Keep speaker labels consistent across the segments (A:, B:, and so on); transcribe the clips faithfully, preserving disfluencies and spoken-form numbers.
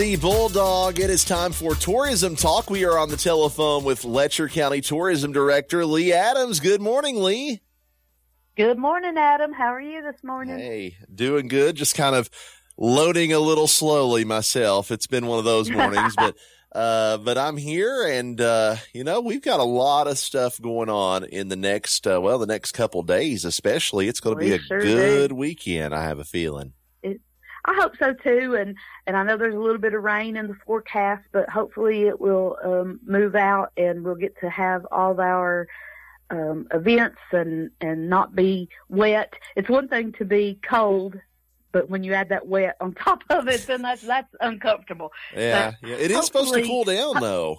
A: The Bulldog, it is time for Tourism Talk. We are on the telephone with Letcher County Tourism Director Lee Adams. Good morning, Lee.
B: Good morning, Adam. How are you this morning?
A: Hey, doing good. Just kind of loading a little slowly myself. It's been one of those mornings, but uh, but I'm here, and uh, you know, we've got a lot of stuff going on in the next uh, well, the next couple days, especially. It's going to be a
B: sure
A: good
B: do.
A: weekend. I have a feeling.
B: I hope so too, and, and I know there's a little bit of rain in the forecast, but hopefully it will um, move out and we'll get to have all of our um, events and, and not be wet. It's one thing to be cold, but when you add that wet on top of it, then that's that's uncomfortable.
A: Yeah,
B: so
A: yeah. It is supposed to cool down though.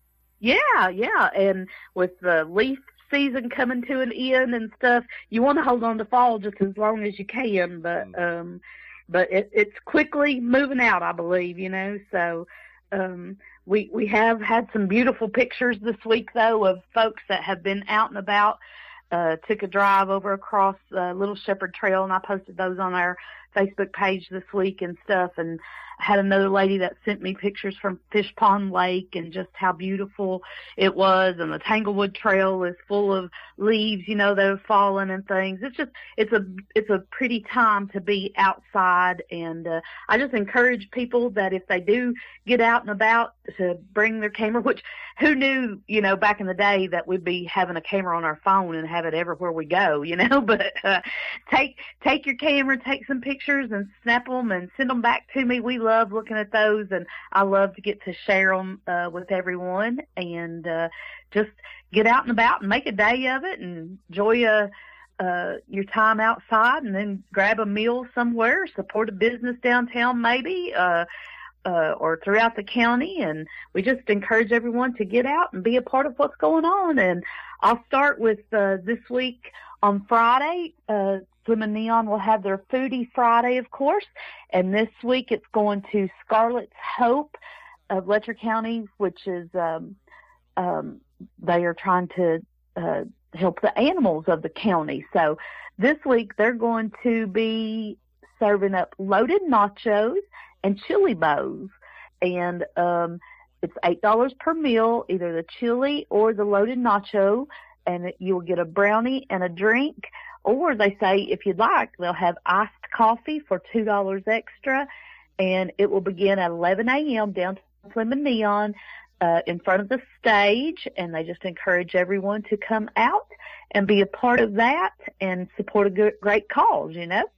B: Yeah, yeah, and with the leaf season coming to an end and stuff, you want to hold on to fall just as long as you can, but um But it, it's quickly moving out, I believe, you know. So um, we we have had some beautiful pictures this week, though, of folks that have been out and about. Uh, took a drive over across uh, Little Shepherd Trail, and I posted those on our Facebook page this week and stuff. And I had another lady that sent me pictures from Fish Pond Lake and just how beautiful it was. And the Tanglewood Trail is full of leaves, you know, that have fallen and things. It's just, it's a, it's a pretty time to be outside. And uh, I just encourage people that if they do get out and about to bring their camera, which who knew, you know, back in the day that we'd be having a camera on our phone and have it everywhere we go, you know, but uh, take, take your camera, take some pictures and snap them and send them back to me. We love looking at those, and I love to get to share them uh, with everyone, and uh, just get out and about and make a day of it and enjoy a, uh, your time outside, and then grab a meal somewhere, support a business downtown maybe, uh, uh, or throughout the county. And we just encourage everyone to get out and be a part of what's going on. And I'll start with uh, this week on Friday. Uh, Slim and Neon will have their Foodie Friday, of course. And this week it's going to Scarlett's Hope of Letcher County, which is, um, um, they are trying to uh, help the animals of the county. So this week they're going to be serving up loaded nachos and chili bows. And um, it's eight dollars per meal, either the chili or the loaded nacho, and you'll get a brownie and a drink. Or they say if you'd like, they'll have iced coffee for two dollars extra, and it will begin at eleven a.m. down to Slim and Neon uh, in front of the stage, and they just encourage everyone to come out and be a part of that and support a good, great cause, you know.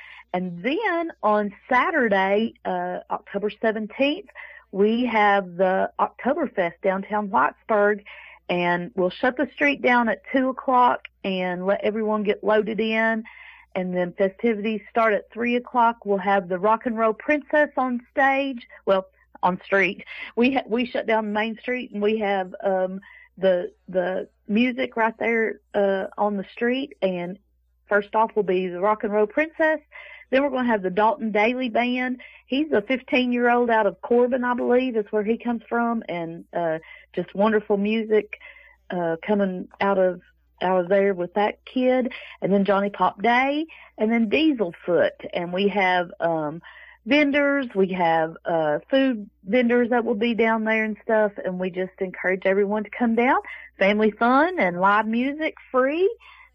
B: And then on Saturday, uh, October seventeenth, we have the Oktoberfest downtown Whitesburg, and we'll shut the street down at two o'clock and let everyone get loaded in. And then festivities start at three o'clock. We'll have the Rock and Roll Princess on stage. Well, on street. We ha- we shut down Main Street, and we have um, the the music right there uh, on the street. And first off will be the Rock and Roll Princess. Then we're going to have the Dalton Daly Band. He's a fifteen-year-old out of Corbin, I believe, is where he comes from, and uh, just wonderful music uh, coming out of out of there with that kid. And then Johnny Pop Day, and then Dieselfoot. And we have um, vendors. We have uh, food vendors that will be down there and stuff, and we just encourage everyone to come down. Family fun and live music free,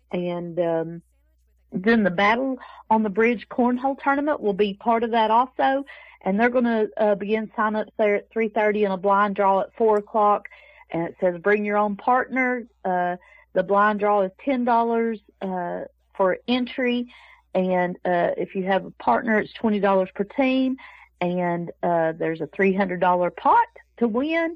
B: and um, then the Battle on the Bridge Cornhole Tournament will be part of that also, and they're going to uh, begin sign-ups there at three thirty and a blind draw at four o'clock, and it says bring your own partner. Uh, the blind draw is ten dollars uh, for entry, and uh, if you have a partner, it's twenty dollars per team, and uh, there's a three hundred dollars pot to win,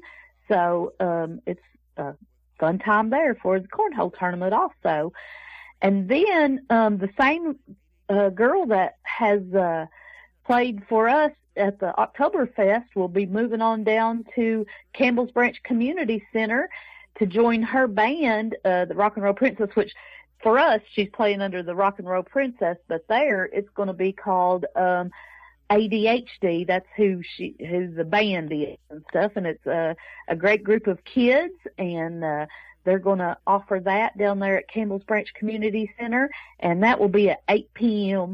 B: so um, it's a fun time there for the Cornhole Tournament also. And then um, the same uh, girl that has uh, played for us at the Oktoberfest will be moving on down to Campbell's Branch Community Center to join her band, uh, the Rock and Roll Princess, which for us, she's playing under the Rock and Roll Princess, but there it's going to be called um, A D H D. That's who she, who the band is and stuff, and it's a, a great group of kids, and uh, they're going to offer that down there at Campbell's Branch Community Center, and that will be at eight p.m.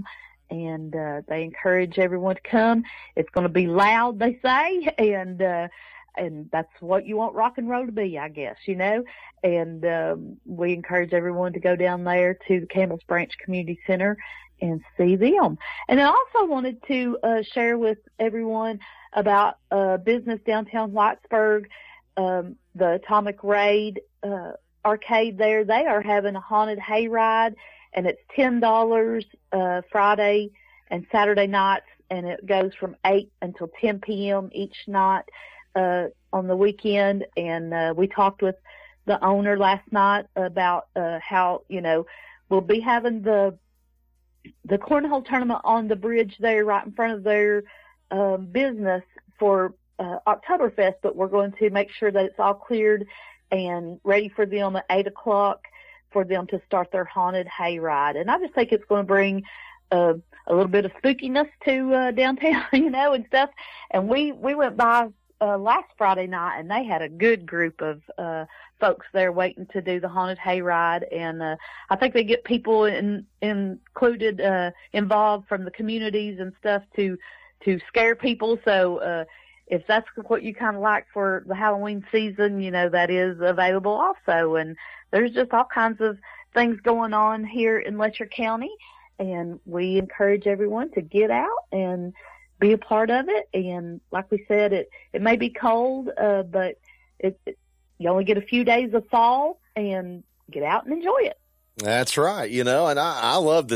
B: and uh, they encourage everyone to come. It's going to be loud, they say, and uh, and that's what you want rock and roll to be, I guess, you know. And um, we encourage everyone to go down there to the Campbell's Branch Community Center and see them. And I also wanted to uh, share with everyone about uh, business downtown Whitesburg, um, the Atomic Raid uh, arcade there. They are having a haunted hayride, and it's ten dollars uh, Friday and Saturday nights, and it goes from eight until ten p.m. each night uh, on the weekend. And uh, we talked with the owner last night about uh, how, you know, we'll be having the the cornhole tournament on the bridge there right in front of their um, business for uh, Oktoberfest, but we're going to make sure that it's all cleared and ready for them at eight o'clock for them to start their haunted hayride. And I just think it's going to bring uh, a little bit of spookiness to uh, downtown, you know, and stuff. And we, we went by uh, last Friday night, and they had a good group of uh, folks there waiting to do the haunted hayride. And uh, I think they get people in, included, uh, involved from the communities and stuff to to scare people. So uh, if that's what you kind of like for the Halloween season, you know, that is available also. And there's just all kinds of things going on here in Letcher County, and we encourage everyone to get out and be a part of it. And like we said, it, it may be cold, uh, but it, it, you only get a few days of fall, and get out and enjoy it.
A: That's right. You know, and I, I love this